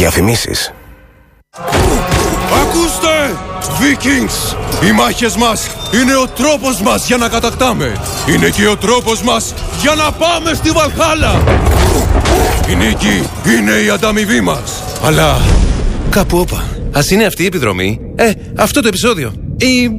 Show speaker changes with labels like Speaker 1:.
Speaker 1: Διαφημίσεις.
Speaker 2: Ακούστε! Vikings! Οι μάχες μας είναι ο τρόπος μας για να κατακτάμε. Είναι και ο τρόπος μας για να πάμε στη Βαλχάλα. Η νίκη είναι η ανταμοιβή μας. Αλλά κάπου όπα. Ας είναι αυτή η επιδρομή. Αυτό το επεισόδιο. Ή